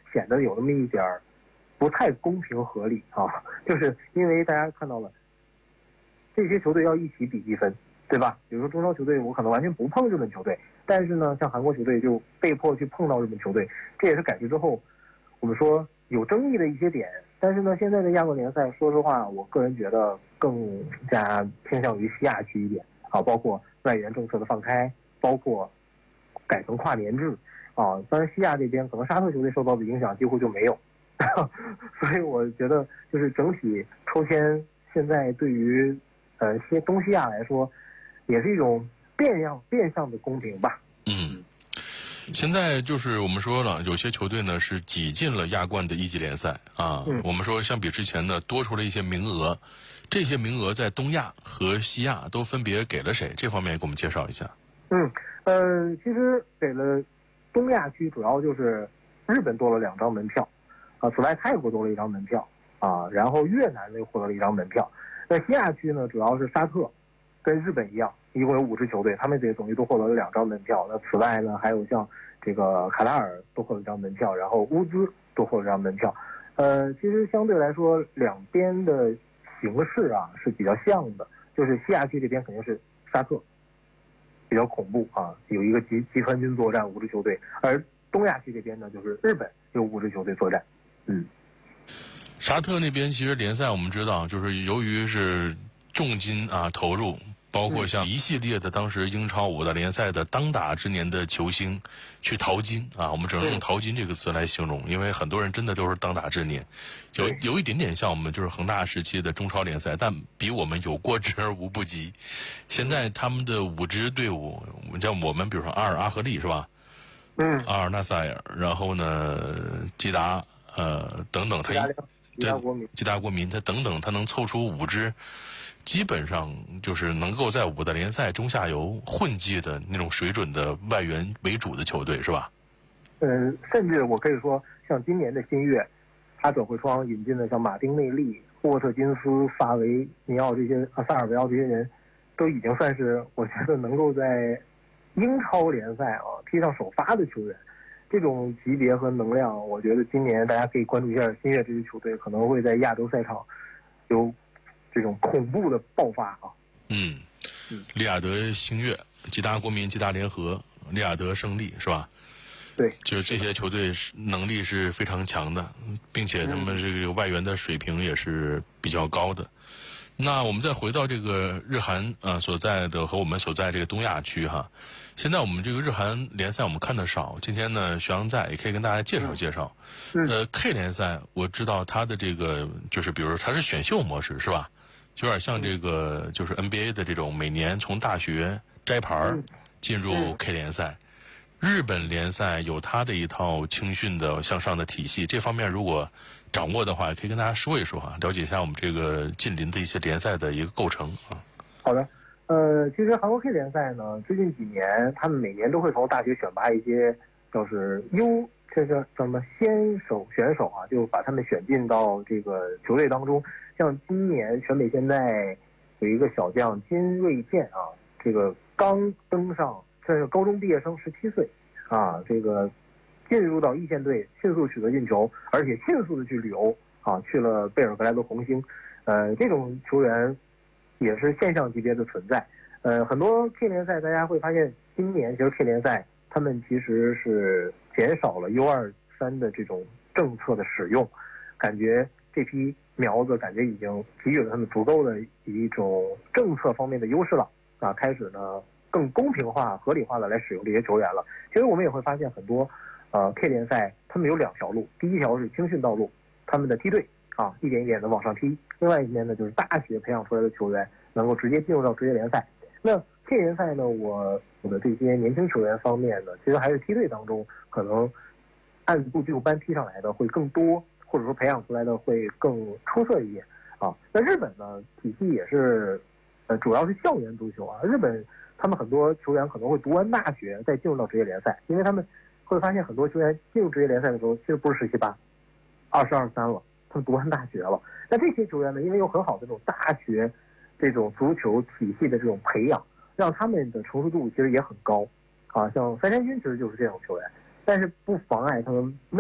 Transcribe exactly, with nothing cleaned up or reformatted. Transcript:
显得有那么一点儿不太公平合理啊，就是因为大家看到了这些球队要一起比积分，对吧？比如说中超球队，我可能完全不碰日本球队，但是呢，像韩国球队就被迫去碰到日本球队，这也是改制之后我们说有争议的一些点。但是呢，现在的亚冠联赛，说实话，我个人觉得更加偏向于西亚区一点啊，包括外援政策的放开，包括改成跨年制啊。当然，西亚这边可能沙特球队受到的影响几乎就没有，所以我觉得就是整体抽签现在对于呃西东西亚来说，也是一种变样变相的公平吧。 嗯。现在就是我们说了，有些球队呢是挤进了亚冠的一级联赛啊。 嗯、 我们说相比之前呢，多出了一些名额，这些名额在东亚和西亚都分别给了谁？这方面给我们介绍一下。 嗯，呃，其实给了东亚区，主要就是日本多了两张门票，啊，此外泰国多了一张门票啊，然后越南又获得了一张门票。那西亚区呢，主要是沙特，跟日本一样，一共有五支球队，他们这等于都获得了两张门票。那此外呢，还有像这个卡塔尔都获得一张门票，然后乌兹都获得一张门票。呃，其实相对来说，两边的形式啊是比较像的，就是西亚区这边肯定是沙特比较恐怖啊，有一个集集团军作战五支球队，而东亚区这边呢，就是日本有五支球队作战。嗯， 沙特那边其实联赛我们知道，就是由于是重金啊投入。包括像一系列的当时英超五大联赛的当打之年的球星去淘金啊，我们只能用淘金这个词来形容，因为很多人真的都是当打之年，有有一点点像我们就是恒大时期的中超联赛，但比我们有过之而无不及。现在他们的五支队伍，像我们比如说阿尔阿赫利是吧？ 嗯， 阿尔纳塞尔，然后呢吉达呃等等，他吉达国民， 吉达国民他等等，他能凑出五支。基本上就是能够在五大联赛中下游混迹的那种水准的外援为主的球队，是吧？ 嗯，甚至我可以说，像今年的新月，他转会窗引进的像马丁内利、沃特金斯、萨维尼奥这些啊，萨尔维奥这些人，都已经算是我觉得能够在英超联赛啊踢上首发的球员。这种级别和能量，我觉得今年大家可以关注一下新月这支球队，可能会在亚洲赛场有这种恐怖的爆发啊！ 嗯，利雅得星月、吉达国民、吉达联合、利雅得胜利是吧？ 对， 就是这些球队能力是非常强的，并且他们这个外援的水平也是比较高的。那我们再回到这个日韩呃所在的和我们所在这个东亚区哈，现在我们这个日韩联赛我们看的少，今天呢徐阳在也可以跟大家介绍介绍。呃 K 联赛我知道它的这个就是比如说它是选秀模式是吧？就有点像这个就是 N B A 的这种每年从大学摘牌进入 K 联赛。日本联赛有它的一套青训的向上的体系，这方面如果掌握的话，也可以跟大家说一说哈，了解一下我们这个近邻的一些联赛的一个构成啊。 好的，呃，其实韩国 K 联赛呢，最近几年他们每年都会从大学选拔一些就是优，这叫什么先手选手啊，就把他们选进到这个球队当中。像今年全美现在有一个小将金瑞健啊，这个刚登上。这是高中毕业生，十七岁，啊，这个进入到一线队，迅速取得进球，而且迅速的去旅游啊，去了贝尔格莱德红星，呃，这种球员也是现象级别的存在。呃，很多 K 联赛大家会发现，今年其实 K 联赛他们其实是减少了 U 二三的这种政策的使用，感觉这批苗子感觉已经给予了他们足够的一种政策方面的优势了啊，开始呢。更公平化、合理化的来使用这些球员了。其实我们也会发现很多，呃 ，K 联赛他们有两条路，第一条是青训道路，他们的梯队啊，一点一点的往上踢；另外一边呢，就是大学培养出来的球员能够直接进入到职业联赛。那 K 联赛呢，我我的这些年轻球员方面呢，其实还是梯队当中可能按部就班踢上来的会更多，或者说培养出来的会更出色一点啊。那日本呢，体系也是，呃，主要是校园足球啊，日本。他们很多球员可能会读完大学再进入到职业联赛，因为他们会发现很多球员进入职业联赛的时候，其实不是十七八、二十二三了，他们读完大学了。那这些球员呢，因为有很好的这种大学这种足球体系的这种培养，让他们的成熟度其实也很高啊。像三山军其实就是这种球员，但是不妨碍他们。